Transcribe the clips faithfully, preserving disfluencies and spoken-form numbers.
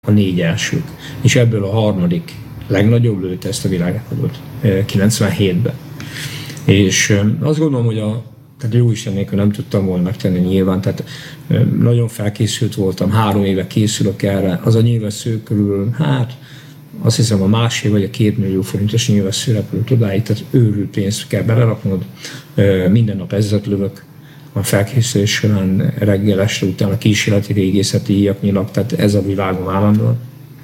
a négy elsők. És ebből a harmadik legnagyobb lőtte ezt a világrekordot kilencvenhétben. És azt gondolom, hogy a tehát jó Isten nélkül nem tudtam volna megtenni nyilván, tehát nagyon felkészült voltam, három éve készülök erre, az a nyilvessző körül, hát azt hiszem a másfél vagy a két millió forintos nyilvessző repült odáig, tehát őrült pénzt kell beleraknod, minden nap ezzet lövök a felkészülés során, reggel este után a kísérleti régészeti íjak nyilak, tehát ez a világom állandóan.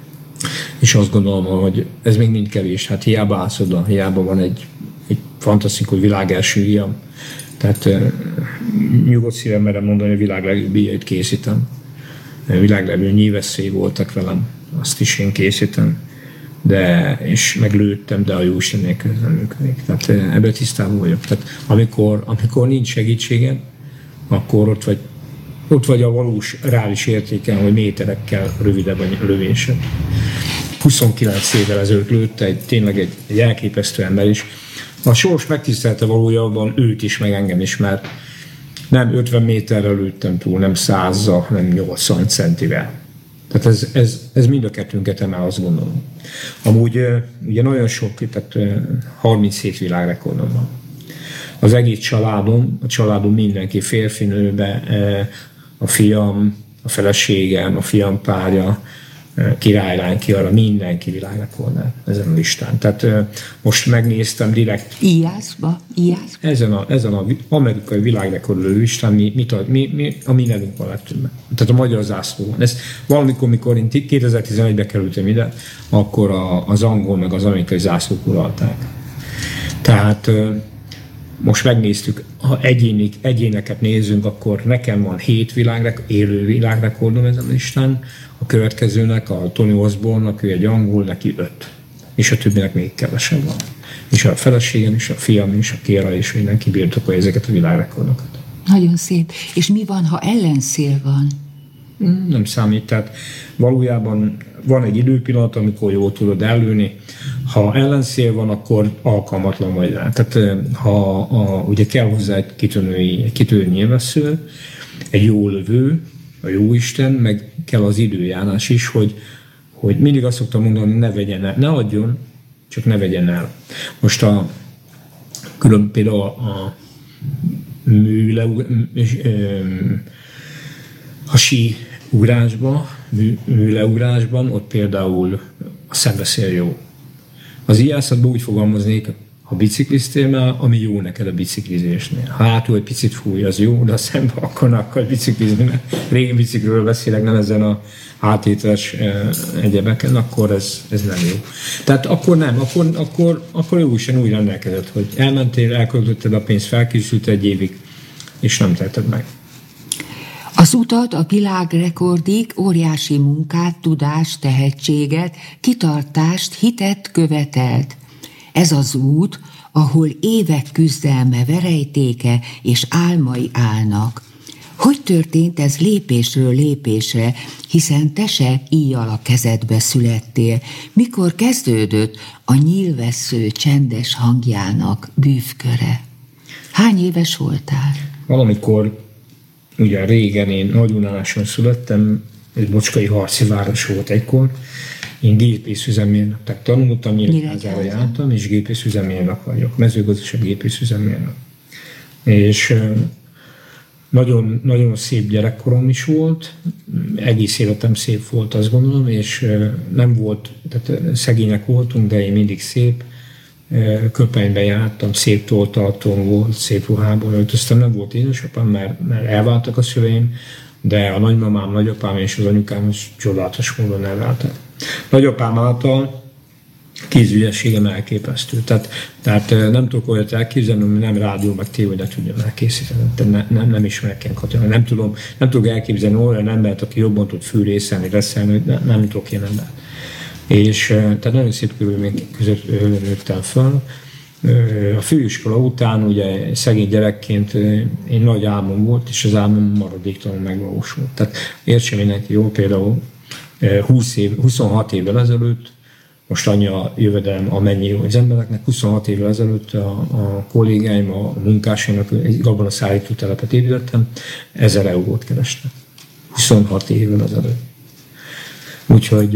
És azt gondolom, hogy ez még mind kevés, hát hiába állsz oda, hiába van egy, egy fantasztikus világ első íjam, tehát nyugodt szívem merem mondani, hogy a világ legjobb íjait készítem. A világ legjobb nyilvesszői voltak velem, azt is én készítem. De, és meglőttem, de a jó Isten nélkül nem működik. Tehát ebben tisztában vagyok. Tehát amikor, amikor nincs segítséged, akkor ott vagy, ott vagy a valós, reális értéken, hogy méterekkel rövidebb a lövésed. huszonkilenc évvel ezelőtt lőtte egy, tényleg egy, egy elképesztő ember is. A sors megtisztelte valójában őt is, meg engem is, mert nem ötven méterrel lőttem túl, nem százzal, hanem nyolcvan centivel. Tehát ez, ez, ez mind a kettőnket emel, azt gondolom. Amúgy ugye nagyon sok, tehát harminchét világrekordom van. Az egész családom, a családom mindenki, férfi, nőbe, a fiam, a feleségem, a fiam párja, királylány, kiara, mindenki világrekordnál ezen a listán. Tehát most megnéztem direkt. Íjászba? Íjászba? Ezen a, ezen a amerikai világrekordoló listán mi, mi, mi, mi, a mi nevünk van legtöbben. Tehát a magyar zászló van. Ezt valamikor, mikor én kétezer-tizenegyben kerültem ide, akkor a, az angol meg az amerikai zászlók uralták. Tehát most megnéztük, ha egyénik, egyéneket nézzünk, akkor nekem van hét világrekord, élő világrekordom ezen a listán, a következőnek, a Tony Osborne-nak, ő egy angol, neki öt. És a többinek még kevesebb van. És a feleségem, és a fiam, és a Kéra, és mindenki birtokolja ezeket a világrekordokat. Nagyon szép. És mi van, ha ellenszél van? Nem számít. Tehát valójában van egy időpillanat, amikor jól tudod ellőni. Ha ellenszél van, akkor alkalmatlan vagy rá. Tehát ha a, ugye kell hozzá egy kitűnői, egy kitűnő nyilvessző, egy jó lövő, a jóisten, meg kell az időjárás is, hogy, hogy mindig azt szoktam mondani, hogy ne vegyen el, ne adjon, csak ne vegyen el. Most a külön például a műle, a sí ugrásban, mű, műleugrásban, ott például a szembeszél jó. Az íjászatban úgy fogalmaznék, ha bicikliztél, ami jó neked a biciklizésnél. Ha hátul egy picit fúj, az jó, de a szembe akkor akar biciklizni, mert régi bicikliről beszélek, nem ezen a átételes egyebeken, akkor ez, ez nem jó. Tehát akkor nem, akkor, akkor, akkor jó is úgy rendelkezett, hogy elmentél, elköltötted a pénzt, felkészült egy évig, és nem tetted meg. Az utat a világrekordig óriási munkát, tudást, tehetséget, kitartást, hitet követelt. Ez az út, ahol évek küzdelme, verejtéke és álmai állnak. Hogy történt ez lépésről lépésre, hiszen te se íjjal a kezedbe születtél? Mikor kezdődött a nyílvessző csendes hangjának bűvköre? Hány éves voltál? Valamikor, ugye régen én Nagyunáson születtem, egy bocskai harci város volt egykor. Én gépészüzemmérnöknek tanultam, Nyíregyházára jártam, és gépészüzemmérnök vagyok, mezőgazdaság gépészüzemmérnök. És nagyon, nagyon szép gyerekkorom is volt, egész életem szép volt, azt gondolom, és nem volt, tehát szegények voltunk, de én mindig szép, köpenyben jártam, szép toltartón volt, szép ruhában öltöztem, nem volt édesapám, mert, mert elváltak a szüleim, de a nagymamám, nagyapám és az anyukám is csodálatos módon elváltak. Nagyapám által kézügyességem elképesztő. Tehát, tehát nem tudok olyat elképzelni, hogy nem rádió, meg tévé, de tudjam elkészíteni. Ne, nem, nem ismerek ilyen katonát. Nem, tudom, nem tudok elképzelni olyan embert, aki jobban tud fűrészelni, reszelni, nem, nem tudok ilyen embert. És tehát nagyon szép körülmények között nőttem föl. A főiskola után ugye szegény gyerekként én nagy álmom volt, és az álmom maradéktalanul megvalósult. Tehát értse mindenki jól, például húsz év, huszonhat évvel ezelőtt, most annyi a jövedelem, amennyi az embereknek, huszonhat évvel ezelőtt a, a kollégáim, a munkásaimnak egy gabonaszállító telepet építettem, ezer eurót kerestem. huszonhat évvel ezelőtt. Úgyhogy